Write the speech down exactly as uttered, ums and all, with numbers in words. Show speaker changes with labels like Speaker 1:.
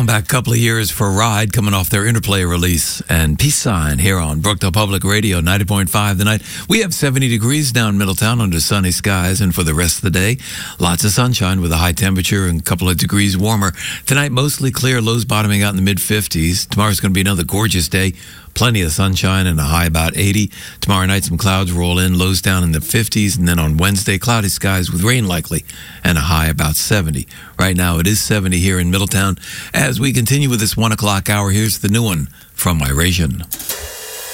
Speaker 1: Going back a couple of years for a ride, coming off their Interplay release, and Peace Sign here on Brookdale Public Radio, ninety point five tonight. We have seventy degrees down Middletown under sunny skies, and for the rest of the day, lots of sunshine with a high temperature and a couple of degrees warmer. Tonight, mostly clear, lows bottoming out in the mid-fifties. Tomorrow's going to be another gorgeous day. Plenty of sunshine and a high about eighty. Tomorrow night, some clouds roll in, lows down in the fifties. And then on Wednesday, cloudy skies with rain likely and a high about seventy. Right now, it is seventy here in Middletown. As we continue with this one o'clock hour, here's the new one from Iration.